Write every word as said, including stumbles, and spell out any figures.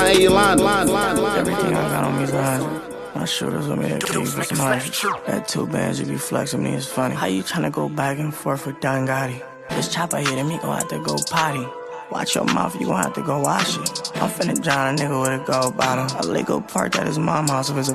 line, hey, you lying. Everything I got on me is a hundred. My shooters with me at P for some hundreds. That two bands you be flexing me is funny. How you tryna go back and forth with Don Gotti? This chopper hitting me, gon' have to go potty. Watch your mouth, you gon' have to go wash it. I'm finna drown a nigga with a gold bottle. A Lego park at his mom's house if it's a